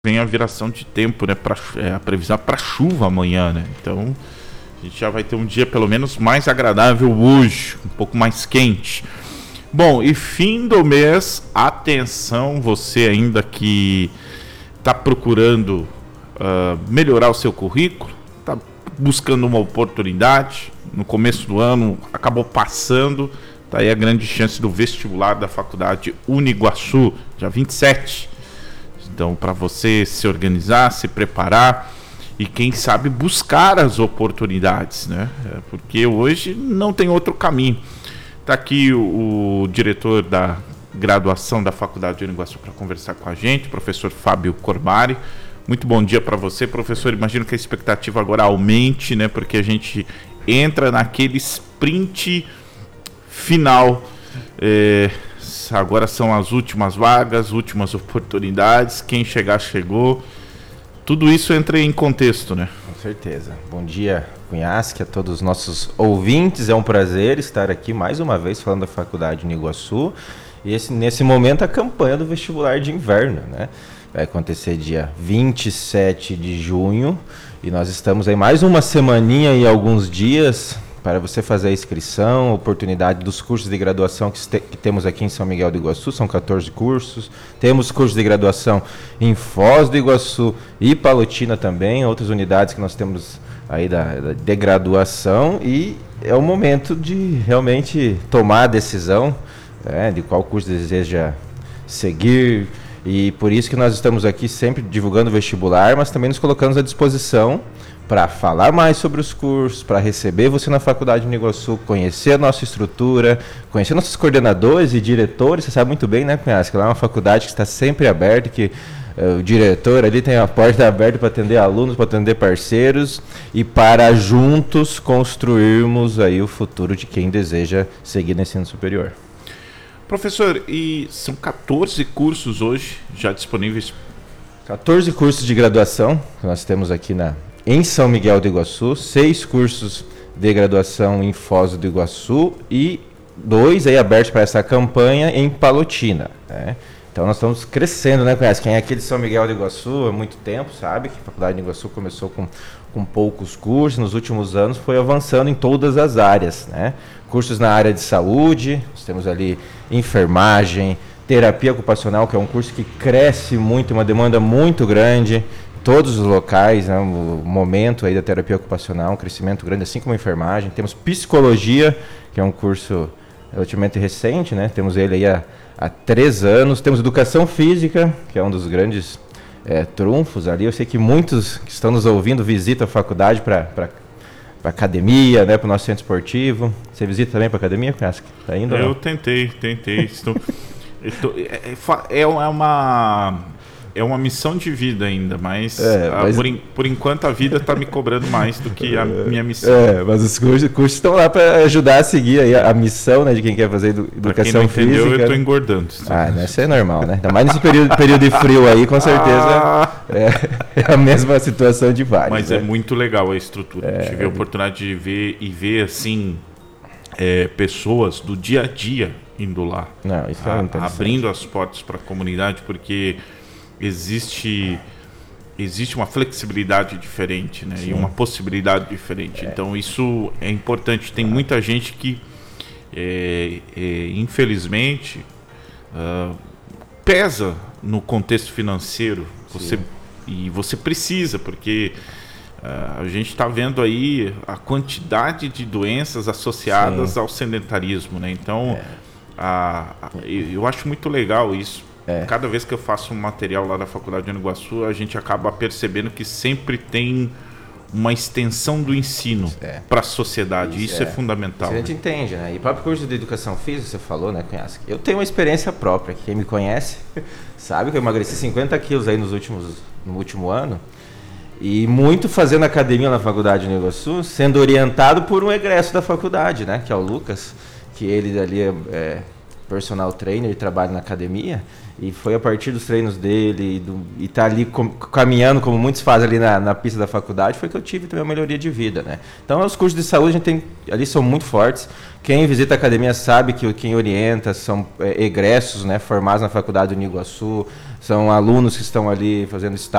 vem a viração de tempo, né? A previsão para chuva amanhã, né? Então a gente já vai ter um dia pelo menos mais agradável hoje, um pouco mais quente. Bom, e fim do mês, atenção, você ainda que está procurando melhorar o seu currículo, está buscando uma oportunidade, no começo do ano acabou passando, tá aí a grande chance do vestibular da Faculdade Uniguaçu, dia 27. Então, para você se organizar, se preparar e, quem sabe, buscar as oportunidades, né? Porque hoje não tem outro caminho. Está aqui o diretor da graduação da Faculdade de Uniguaçu para conversar com a gente, o professor Fábio Corbari. Muito bom dia para você, professor. Imagino que a expectativa agora aumente, né? Porque a gente entra naquele sprint final. Agora são as últimas vagas, últimas oportunidades. Quem chegar, chegou. Tudo isso entra em contexto, né? Com certeza. Bom dia, Cunhasque, a todos os nossos ouvintes. É um prazer estar aqui mais uma vez falando da Faculdade Uniguaçu. E nesse momento a campanha do vestibular de inverno, né? Vai acontecer dia 27 de junho. E nós estamos aí mais uma semaninha e alguns dias para você fazer a inscrição, oportunidade dos cursos de graduação que temos aqui em São Miguel do Iguaçu, são 14 cursos. Temos cursos de graduação em Foz do Iguaçu e Palotina também, outras unidades que nós temos aí de graduação, e é o momento de realmente tomar a decisão, de qual curso deseja seguir, e por isso que nós estamos aqui sempre divulgando o vestibular, mas também nos colocamos à disposição para falar mais sobre os cursos, para receber você na Faculdade Uniguaçu, conhecer a nossa estrutura, conhecer nossos coordenadores e diretores. Você sabe muito bem, né, Cunhas, que lá é uma faculdade que está sempre aberta, que o diretor ali tem a porta aberta para atender alunos, para atender parceiros e para juntos construirmos aí o futuro de quem deseja seguir no ensino superior. Professor, e são 14 cursos hoje já disponíveis? 14 cursos de graduação que nós temos aqui em São Miguel do Iguaçu, 6 cursos de graduação em Foz do Iguaçu e 2 aí abertos para essa campanha em Palotina, né? Então nós estamos crescendo, né? Quem é aqui de São Miguel do Iguaçu há muito tempo sabe que a Faculdade de Iguaçu começou com poucos cursos, nos últimos anos foi avançando em todas as áreas, né? Cursos na área de saúde, nós temos ali enfermagem, terapia ocupacional, que é um curso que cresce muito, uma demanda muito grande, todos os locais, né, o momento aí da terapia ocupacional, um crescimento grande, assim como a enfermagem. Temos psicologia, que é um curso relativamente recente, né? Temos ele aí há 3 anos. Temos educação física, que é um dos grandes trunfos ali. Eu sei que muitos que estão nos ouvindo visitam a faculdade para academia, né, para o nosso centro esportivo. Você visita também para academia, Casca? Tá indo? Eu tentei. É uma missão de vida ainda, mas por enquanto a vida está me cobrando mais do que a minha missão. Mas os cursos estão lá para ajudar a seguir aí a missão, né, de quem quer fazer educação física. Eu estou engordando. Isso é normal, né? Ainda mais nesse período de frio aí, com certeza é a mesma situação de vários. Mas né? É muito legal a estrutura. Tive a oportunidade de ver assim, pessoas do dia a dia indo lá. Não, isso é abrindo as portas para a comunidade, porque existe uma flexibilidade diferente, né? E uma possibilidade diferente. Então isso é importante. Tem muita gente que infelizmente pesa no contexto financeiro. Você precisa, porque a gente está vendo aí a quantidade de doenças associadas ao sedentarismo, né? Então eu acho muito legal isso. Cada vez que eu faço um material lá da Faculdade de Uniguaçu, a gente acaba percebendo que sempre tem uma extensão do ensino para a sociedade. Isso é fundamental. Isso a gente entende, né? E o próprio curso de educação física, você falou, né, Cunhasque? Eu tenho uma experiência própria. Quem me conhece sabe que eu emagreci 50 quilos aí no último ano. E muito fazendo academia na Faculdade de Uniguaçu, sendo orientado por um egresso da faculdade, né? Que é o Lucas, que ele ali personal trainer e trabalho na academia, e foi a partir dos treinos dele e tá ali caminhando, como muitos fazem ali na pista da faculdade, foi que eu tive também uma melhoria de vida, né? Então, os cursos de saúde a gente tem, ali são muito fortes. Quem visita a academia sabe que quem orienta são egressos, né, formados na faculdade do Niguaçu, são alunos que estão ali fazendo estágio